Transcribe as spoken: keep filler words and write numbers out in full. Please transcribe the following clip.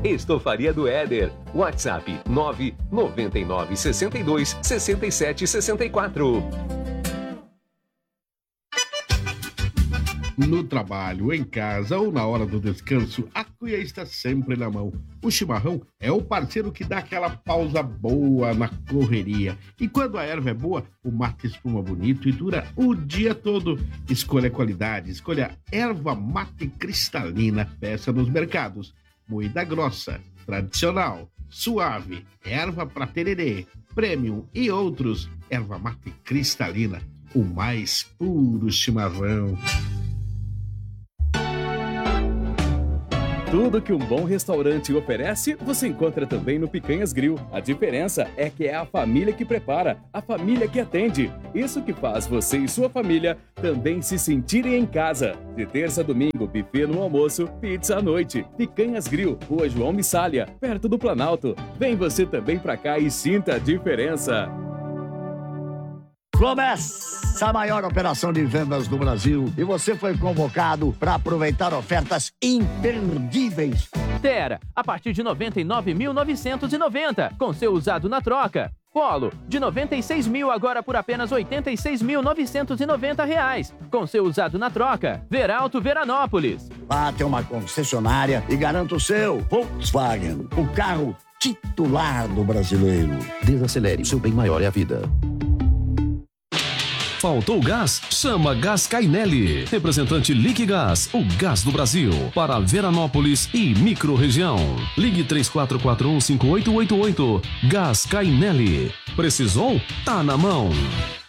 Estofaria do Éder. WhatsApp nove nove nove, seis dois, seis sete, seis quatro. No trabalho, em casa ou na hora do descanso, a cuia está sempre na mão. O chimarrão é o parceiro que dá aquela pausa boa na correria. E quando a erva é boa, o mate espuma bonito e dura o dia todo. Escolha qualidade, escolha erva mate cristalina, peça nos mercados. Moída grossa, tradicional, suave, erva pra tererê, premium e outros. Erva mate cristalina, o mais puro chimarrão. Tudo que um bom restaurante oferece, você encontra também no Picanhas Grill. A diferença é que é a família que prepara, a família que atende. Isso que faz você e sua família também se sentirem em casa. De terça a domingo, buffet no almoço, pizza à noite. Picanhas Grill, Rua João Missalha, perto do Planalto. Vem você também pra cá e sinta a diferença. Começa a maior operação de vendas do Brasil e você foi convocado para aproveitar ofertas imperdíveis. Tera, a partir de noventa e nove mil novecentos e noventa, com seu usado na troca. Polo, de noventa e seis mil agora por apenas oitenta e seis mil novecentos e noventa reais, com seu usado na troca. Veralto Veranópolis. Vá até uma concessionária e garanta o seu Volkswagen, o carro titular do brasileiro. Desacelere, seu bem maior é a vida. Faltou gás? Chama Gás Cainelli. Representante Liquigás, o gás do Brasil. Para Veranópolis e microrregião. Ligue três quatro quatro um, cinco oito oito oito. Gás Cainelli. Precisou? Tá na mão.